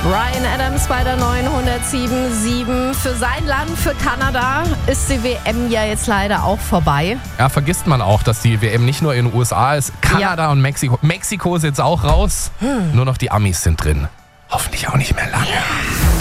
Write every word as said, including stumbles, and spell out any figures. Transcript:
Ryan Adams bei der neunhundertsieben Komma sieben. Für sein Land, für Kanada, ist die W M ja jetzt leider auch vorbei. Ja, vergisst man auch, dass die W M nicht nur in den U S A ist. Kanada Ja. und Mexiko. Mexiko ist jetzt auch raus. Hm. Nur noch die Amis sind drin. Hoffentlich auch nicht mehr lange.